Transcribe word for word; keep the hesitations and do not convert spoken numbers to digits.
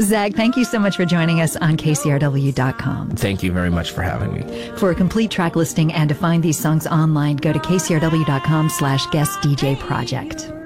Zach, thank you so much for joining us on K C R W dot com. Thank you very much for having me. For a complete track listing and to find these songs online, go to K C R W dot com slash guest D J project.